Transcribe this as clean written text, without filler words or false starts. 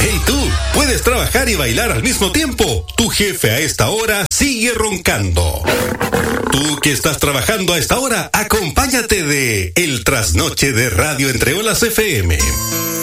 Hey tú, ¿puedes trabajar y bailar al mismo tiempo? Tu jefe a esta hora sigue roncando. Tú que estás trabajando a esta hora, acompáñate de El Trasnoche de Radio Entre Olas FM.